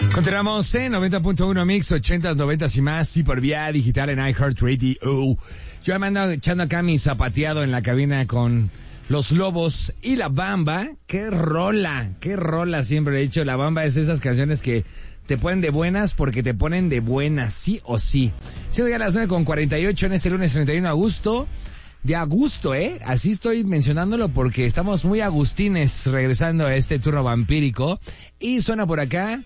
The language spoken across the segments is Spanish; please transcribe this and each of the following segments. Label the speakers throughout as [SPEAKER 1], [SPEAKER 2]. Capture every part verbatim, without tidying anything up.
[SPEAKER 1] Continuamos en noventa punto uno Mix, ochentas, noventas y más, y por vía digital en iHeartRadio. Yo me ando echando acá mi zapateado en la cabina con Los Lobos y La Bamba. ¡Qué rola! ¡Qué rola! Siempre he dicho, La Bamba es esas canciones que te ponen de buenas porque te ponen de buenas, sí o sí. Siendo ya las nueve con cuarenta y ocho en este lunes treinta y uno de agosto. De a gusto, ¿eh? Así estoy mencionándolo porque estamos muy agustines regresando a este turno vampírico. Y suena por acá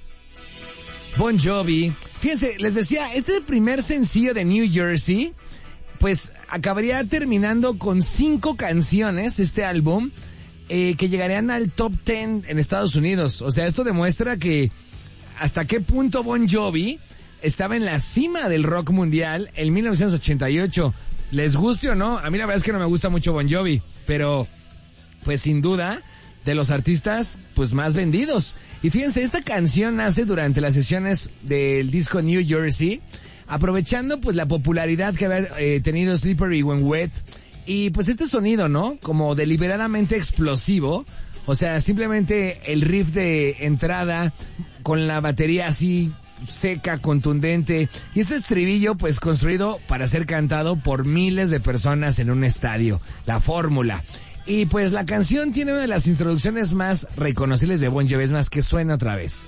[SPEAKER 1] Bon Jovi. Fíjense, les decía, este primer sencillo de New Jersey, pues acabaría terminando con cinco canciones, este álbum, eh, que llegarían al top ten en Estados Unidos. O sea, esto demuestra que hasta qué punto Bon Jovi estaba en la cima del rock mundial en mil novecientos ochenta y ocho. Les guste o no, a mí la verdad es que no me gusta mucho Bon Jovi, pero pues sin duda de los artistas pues más vendidos. Y fíjense, esta canción nace durante las sesiones del disco New Jersey, aprovechando pues la popularidad que había eh, tenido Slippery When Wet y pues este sonido, ¿no? Como deliberadamente explosivo. O sea, simplemente el riff de entrada con la batería así seca, contundente, y este estribillo pues construido para ser cantado por miles de personas en un estadio, la fórmula. Y pues la canción tiene una de las introducciones más reconocibles de Bon Jovi, es más que suena otra vez.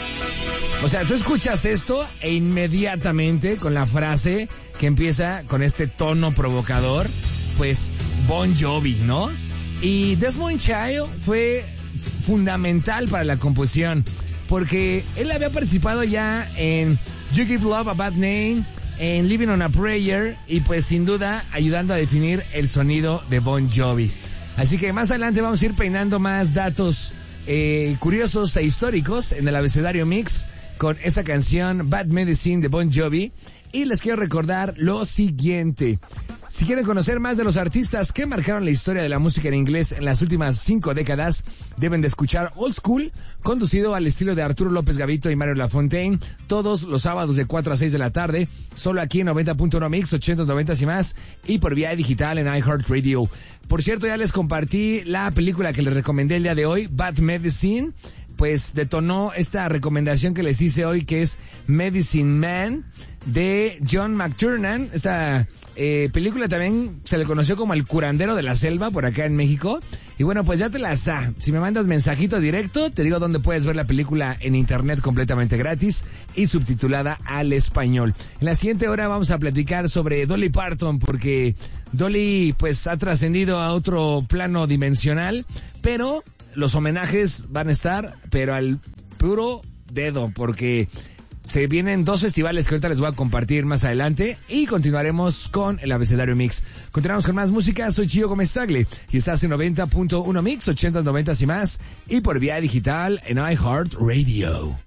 [SPEAKER 1] O sea, tú escuchas esto e inmediatamente con la frase que empieza con este tono provocador, pues Bon Jovi, ¿no? Y Desmond Child fue fundamental para la composición, porque él había participado ya en You Give Love a Bad Name, en Living on a Prayer, y pues sin duda ayudando a definir el sonido de Bon Jovi. Así que más adelante vamos a ir peinando más datos eh, curiosos e históricos en el abecedario Mix con esa canción Bad Medicine de Bon Jovi. Y les quiero recordar lo siguiente. Si quieren conocer más de los artistas que marcaron la historia de la música en inglés en las últimas cinco décadas, deben de escuchar Old School, conducido al estilo de Arturo López Gavito y Mario Lafontaine, todos los sábados de cuatro a seis de la tarde, solo aquí en noventa punto uno Mix, ochentas, noventas y más, y por vía digital en iHeartRadio. Por cierto, ya les compartí la película que les recomendé el día de hoy, Bad Medicine. Pues detonó esta recomendación que les hice hoy, que es Medicine Man, de John McTiernan. Esta eh, película también se le conoció como El Curandero de la Selva por acá en México. Y bueno, pues ya te la sa. Si me mandas mensajito directo, te digo dónde puedes ver la película en internet completamente gratis y subtitulada al español. En la siguiente hora vamos a platicar sobre Dolly Parton, porque Dolly pues ha trascendido a otro plano dimensional, pero los homenajes van a estar, pero al puro dedo, porque se vienen dos festivales que ahorita les voy a compartir más adelante y continuaremos con el abecedario Mix. Continuamos con más música, soy Chio Gómez Tagle y estás en noventa punto uno Mix, ochentas, noventas y más, y por vía digital en iHeartRadio.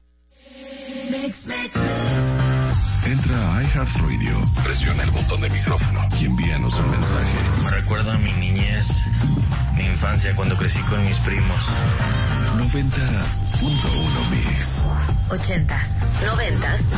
[SPEAKER 2] Entra a iHeartRadio, presiona el botón de micrófono y envíanos un mensaje.
[SPEAKER 3] Me recuerda a mi niñez, mi infancia cuando crecí con mis primos.
[SPEAKER 2] noventa punto uno Mix.
[SPEAKER 4] Ochentas, noventas